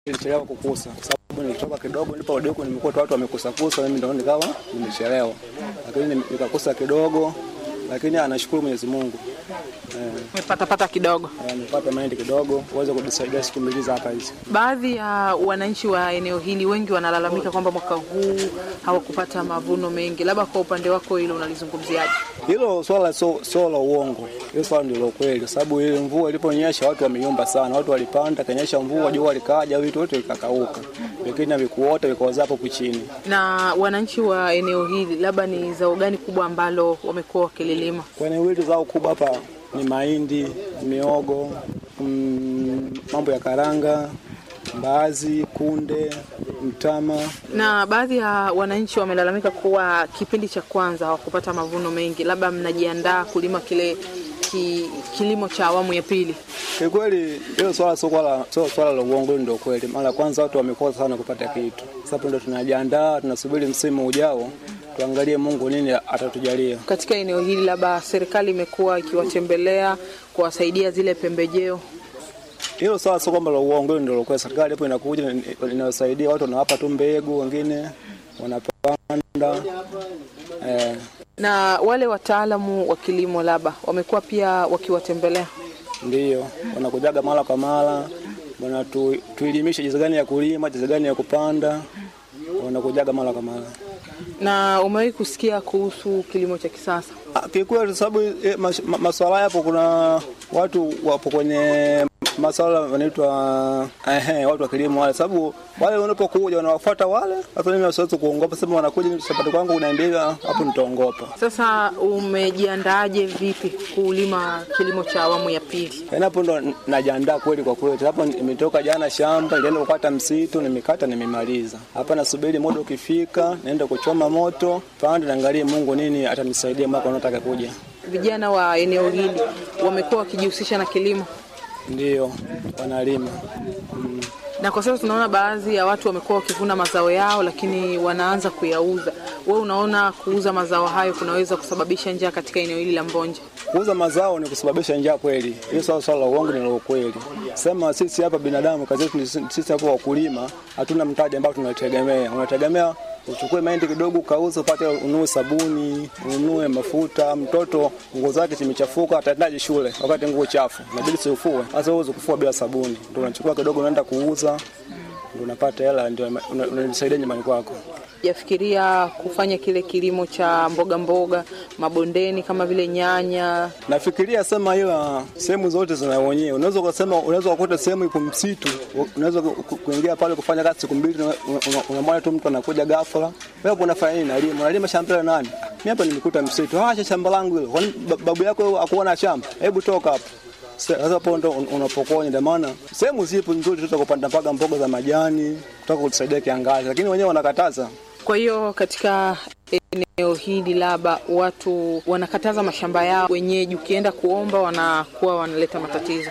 nilichelewa kukusa sababu nilitoka kidogo ndipo udeko nimekuta watu wamekosa kusa, mimi ndio nikawa nimechelewa, lakini nikakosa kidogo, lakini anashukuru Mwenyezi Mungu. Umepata kidogo. Nimepata mahindi kidogo uweze kudisaidia siku mbili hapa hizi. Baadhi ya wananchi wa eneo hili wengi wanalalamika kwamba mwaka huu hawakupata mavuno mengi. Labda kwa upande wako hilo unalizungumziaje? Hilo swala sio la uongo. Hilo swala ndio la kweli, sababu ile mvua iliponyesha watu wameyumba sana. Watu walipanda, kanyesha mvua, jua likaja, vitu vyote vikakauka. Lakini vikuota vikaoza hapo chini. Na wananchi wa eneo hili labda ni zao gani kubwa ambalo wamekuwa wakililima? Kwa eneo hili zao kubwa hapa ni mahindi, miogo, mambo ya karanga, mbaazi, kunde, mtama. Na baadhi ya wananchi wamelalamika kuwa kipindi cha kwanza hawakupata mavuno mengi. Labda mnajiandaa kulima kilimo cha awamu ya pili? Kwa kweli hilo swala la uongo ndio kweli. Mara kwanza watu wamekosa sana kupata kitu. Sasa ndio tunajiandaa, tunasubiri msimu ujao. Tuangalie Mungu nini atatujalia. Katika eneo hili labda serikali imekuwa ikiwatembelea kuwasaidia zile pembejeo. Hilo swala sio kwamba la uongo ndio kwa serikali hapo inakuja inawasaidia watu, wanawapa tu mbegu, wengine wanapanda. Na wale wataalamu wa kilimo labda wamekuwa pia wakiwatembelea? Ndio, wanakujaga mara kwa mara, tuelimisha jinsi gani ya kulima, jinsi gani ya kupanda. Wanakujaga mara kwa mara. Na umewahi kusikia kuhusu kilimo cha kisasa? Kwa sababu masuala hapo kuna watu wapo kwenye masuala wanaitwa watu wa kilimo wale, sababu wale wanapokuja wanawafuata wale, hata mimi siwezi kuongopa, sababu wanakuja shambani kwangu unaendelea hapo nitaongopa. Sasa umejiandaaje vipi kulima kilimo cha awamu ya pili? Hapo ndo najiandaa kweli kwa kweli. Hapo nimetoka jana shamba, nilienda kukata msitu, nimekata nimemaliza. Hapa nasubiri muda ukifika, naenda kuchoma moto, pande naangalie Mungu nini atanisaidia mwaka unaotaka kuja. Vijana wa eneo hili wamekuwa wakijihusisha na kilimo? Ndio, wanalima. Na kwa sasa tunaona baadhi ya watu wamekuwa wakivuna mazao yao lakini wanaanza kuyauza. Wewe unaona kuuza mazao hayo kunaweza kusababisha njaa katika eneo hili la Mbonja? Kuuza mazao ni kusababisha njaa kweli. Hiyo swala la uongo ni la kweli. Sema sisi hapa binadamu, kazi yetu sisi hapa wakulima, hatuna mtaji ambao tunategemea. Unategemea uchukue mahindi kidogo ukauze upate ununue sabuni, ununue mafuta, mtoto nguo zake zimechafuka ataendaje shule wakati nguo chafu. Inabidi usifue. Sasa uweze kufua bila sabuni. Ndio unachukua kidogo unaenda kuuza, ndio unapata hela, ndio unasaidia nyumbani kwako. Yafikiria kufanya kile kilimo cha mboga mabondeni kama vile nyanya? Nafikiria sema ila sehemu zote zina wenyewe. Unaweza kukuta sehemu ipo msitu, unaweza kuingia pale kufanya kazi siku mbili, unamwona tu mtu anakuja ghafla. Wewe unafanya nini? Unalima shamba la nani? Mimi hapa nimekuta msitu. Acha shamba langu hilo. Kwani babu yako akuona shamba? Hebu toka hapo. Sasa hapo ndo unapokonya, ndio maana sehemu zipo nzuri tutakupanda mpaka mboga za majani, tutaka kutusaidia kiangazi, lakini wenyewe wanakataza. Kwa hiyo katika eneo hili labda watu wanakataza mashamba yao wenyeji, ukienda kuomba wanakuwa wanaleta matatizo.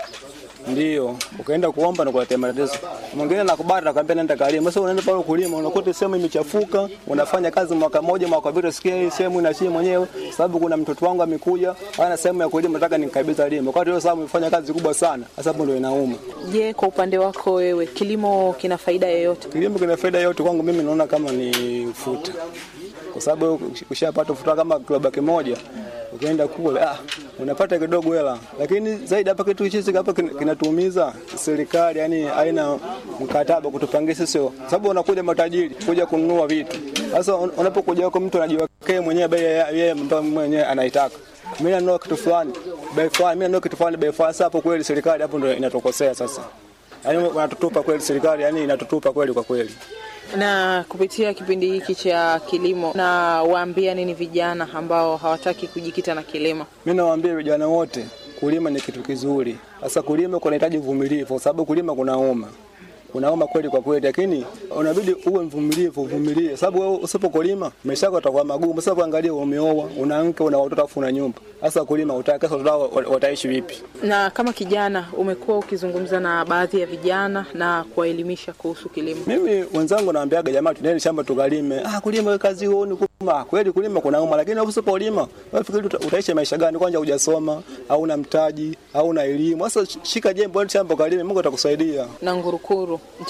Ndio, ukaenda kuomba na kuletea matatizo. Mwingine nakubali nakwambia nenda kalima. Sasa unaenda pale kulima unakuta sehemu imechafuka, unafanya kazi mwaka mmoja mwaka mbili sikia hii sehemu inashia mwenyewe, sababu kuna mtoto wangu amekuja, ana sehemu ya kulima nataka nikabidhi limo. Kwa hiyo sababu umefanya kazi kubwa sana. Sasa hapo ndio inauma. Je, kwa upande wako wewe kilimo kina faida yoyote? Kilimo kina faida yoyote kwangu mimi naona kama ni ufuta. Kwa sababu ukishapata ufuta kama kilo kimoja ukienda kule unapata kidogo hela, lakini zaidi hapa kitu hichi hapa kinatuumiza serikali, yani haina mkataba kutupangia sisi, sababu wanakuja matajiri kuja kununua vitu. Sasa unapokuja huko mtu anajiwekea mwenyewe bei yeye mwenyewe anaitaka, mimi nanunua kitu fulani bei fulani, mimi nanunua kitu fulani bei fulani. Sasa hapo kweli serikali hapo ndio inatokosea sasa, yani wanatutupa kweli serikali, yani inatutupa kweli kwa kweli. Na kupitia kipindi hiki cha kilimo na waambia nini vijana ambao hawataki kujikita na kilimo? Mimi nawaambia vijana wote kulima ni kitu kizuri. Sasa kulima kunahitaji uvumilivu, kwa sababu kulima kunaoma kweli kwa kweli, lakini unabidi uwe mvumilivu, uvumilie, sababu wewe usipokulima maisha yako yatakuwa magumu. Sasa kuangalia umeoa, una mke, una watoto afu una nyumba. Sasa kulima utakasa watoto wataishi vipi? Na kama kijana umekuwa ukizungumza na baadhi ya vijana na kuwaelimisha kuhusu kilimo? Mimi wenzangu naambiaga jamaa tunaenda shamba tukalime. Kulima kazi huo ni Kweli kulima kuna uma, lakini usipolima unafikiri utaishi maisha gani? Kwanza hujasoma, au una mtaji, au una elimu. Sasa shika jembe shamba kalime, Mungu atakusaidia. Na Ngurukuru